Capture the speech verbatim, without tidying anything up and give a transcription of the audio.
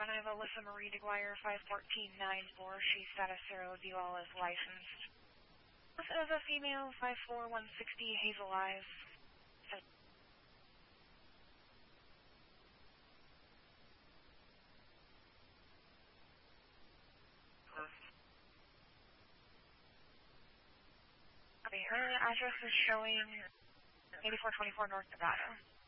seven, I have Alyssa Marie DeGuire, five fourteen nine four. She's status zero, D U L is licensed. This is a female, five four one sixty, hazel eyes. Okay, her address is showing eighty-four twenty-four North Nevada.